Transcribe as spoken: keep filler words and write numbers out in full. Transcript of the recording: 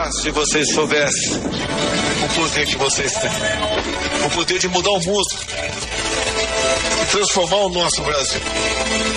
se vocês soubessem o poder que vocês têm. O poder de mudar o mundo e transformar o nosso Brasil.